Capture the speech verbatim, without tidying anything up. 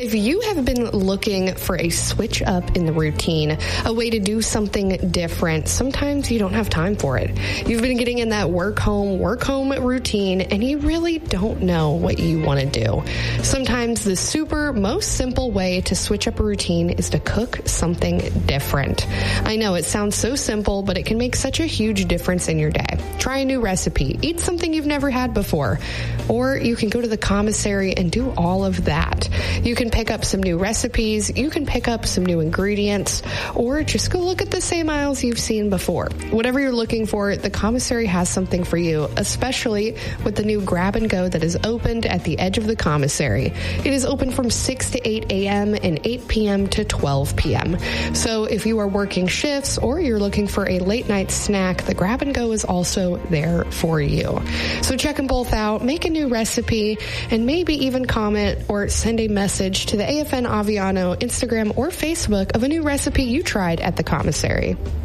If you have been looking for a switch up in the routine, a way to do something different, sometimes you don't have time for it. You've been getting in that work home, work home routine, and you really don't know what you want to do. Sometimes the super most simple way to switch up a routine is to cook something different. I know it sounds so simple, but it can make such a huge difference in your day. Try a new recipe, eat something you've never had before, or you can go to the commissary and do all of that. You can pick up some new recipes, you can pick up some new ingredients, or just go look at the same aisles you've seen before. Whatever you're looking for, the commissary has something for you, especially with the new grab and go that is opened at the edge of the commissary. It is open from six to eight a.m. and eight p.m. to twelve p.m. So if you are working shifts or you're looking for a late night snack, the grab and go is also there for you. So check them both out, make a new recipe, and maybe even comment or send a message to the A F N Aviano Instagram or Facebook of a new recipe you tried at the commissary.